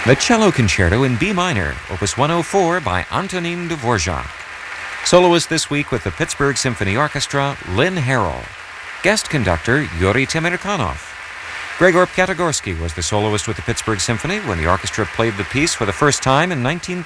The Cello Concerto in B minor, Opus 104 by Antonin Dvorak. Soloist this week with the Pittsburgh Symphony Orchestra, Lynn Harrell. Guest conductor, Yuri Temirkanov. Gregor Piatigorsky was the soloist with the Pittsburgh Symphony when the orchestra played the piece for the first time in